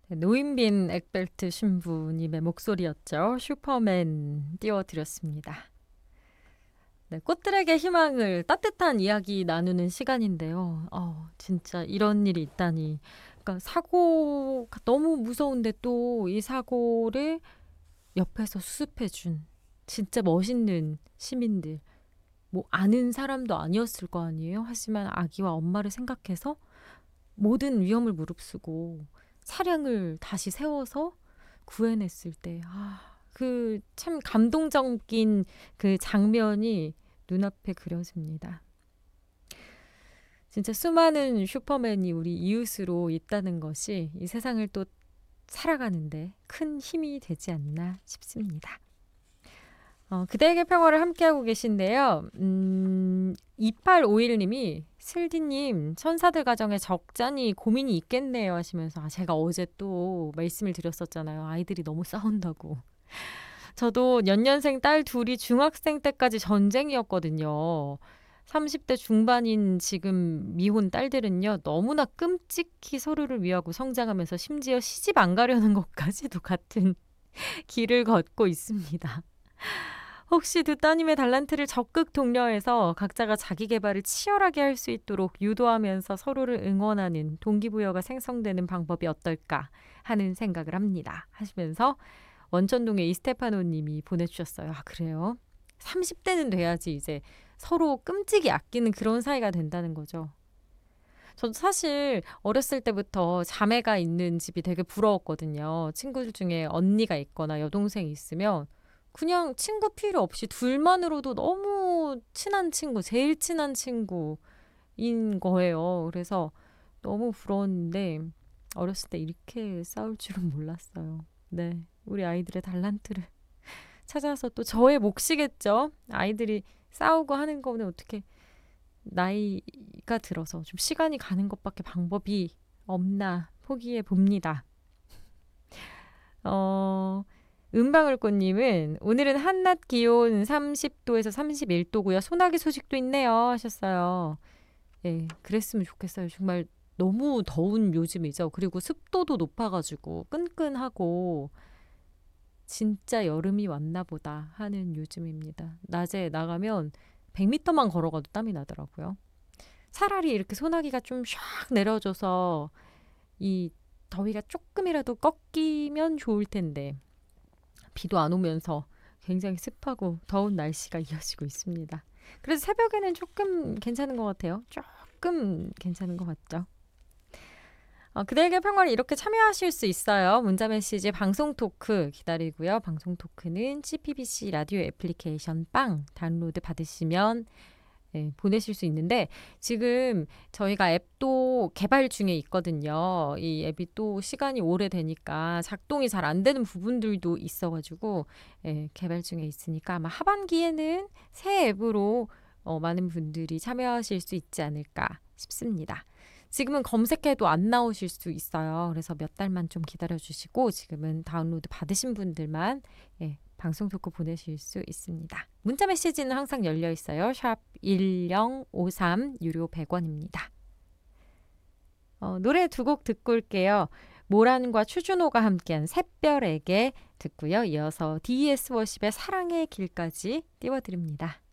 노인빈 엑벨트 신부님의 목소리였죠. 슈퍼맨 띄워드렸습니다. 네, 꽃들에게 희망을 따뜻한 이야기 나누는 시간인데요. 진짜 이런 일이 있다니. 그러니까 사고가 너무 무서운데 또 이 사고를 옆에서 수습해준 진짜 멋있는 시민들. 뭐 아는 사람도 아니었을 거 아니에요. 하지만 아기와 엄마를 생각해서 모든 위험을 무릅쓰고 차량을 다시 세워서 구해냈을 때, 그 참 감동적인 그 장면이 눈앞에 그려집니다. 진짜 수많은 슈퍼맨이 우리 이웃으로 있다는 것이 이 세상을 또 살아가는데 큰 힘이 되지 않나 싶습니다. 그대에게 평화를 함께하고 계신데요. 2851님이 슬디님 천사들 가정에 적잖이 고민이 있겠네요 하시면서 제가 어제 또 말씀을 드렸었잖아요. 아이들이 너무 싸운다고. 저도 연년생 딸 둘이 중학생 때까지 전쟁이었거든요. 30대 중반인 지금 미혼 딸들은요. 너무나 끔찍히 서로를 위하고 성장하면서 심지어 시집 안 가려는 것까지도 같은 길을 걷고 있습니다. 혹시 두 따님의 달란트를 적극 독려해서 각자가 자기 개발을 치열하게 할 수 있도록 유도하면서 서로를 응원하는 동기부여가 생성되는 방법이 어떨까 하는 생각을 합니다. 하시면서 원천동의 이스테파노 님이 보내주셨어요. 그래요? 30대는 돼야지 이제 서로 끔찍이 아끼는 그런 사이가 된다는 거죠. 저도 사실 어렸을 때부터 자매가 있는 집이 되게 부러웠거든요. 친구들 중에 언니가 있거나 여동생이 있으면 그냥 친구 필요 없이 둘만으로도 너무 친한 친구, 제일 친한 친구인 거예요. 그래서 너무 부러웠는데 어렸을 때 이렇게 싸울 줄은 몰랐어요. 네, 우리 아이들의 달란트를 찾아서 또 저의 몫이겠죠. 아이들이 싸우고 하는 거는 어떻게 나이가 들어서 좀 시간이 가는 것밖에 방법이 없나 포기해 봅니다. 은방울꽃님은 오늘은 한낮 기온 30도에서 31도고요. 소나기 소식도 있네요 하셨어요. 예, 그랬으면 좋겠어요. 정말 너무 더운 요즘이죠. 그리고 습도도 높아가지고 끈끈하고 진짜 여름이 왔나 보다 하는 요즘입니다. 낮에 나가면 100m만 걸어가도 땀이 나더라고요. 차라리 이렇게 소나기가 좀 샥 내려줘서 이 더위가 조금이라도 꺾이면 좋을 텐데 비도 안 오면서 굉장히 습하고 더운 날씨가 이어지고 있습니다. 그래서 새벽에는 조금 괜찮은 것 같아요. 조금 괜찮은 것 같죠. 그대에게 평화를 이렇게 참여하실 수 있어요. 문자메시지 방송 토크 기다리고요. 방송 토크는 CPBC 라디오 애플리케이션 빵 다운로드 받으시면 보내실 수 있는데 지금 저희가 앱도 개발 중에 있거든요. 이 앱이 또 시간이 오래되니까 작동이 잘 안 되는 부분들도 있어가지고 개발 중에 있으니까 아마 하반기에는 새 앱으로 많은 분들이 참여하실 수 있지 않을까 싶습니다. 지금은 검색해도 안 나오실 수 있어요. 그래서 몇 달만 좀 기다려주시고 지금은 다운로드 받으신 분들만 방송 토크 보내실 수 있습니다. 문자 메시지는 항상 열려 있어요. 샵 1053 유료 100원입니다. 노래 두 곡 듣고 올게요. 모란과 추준호가 함께한 샛별에게 듣고요. 이어서 D.S. 워십의 사랑의 길까지 띄워드립니다.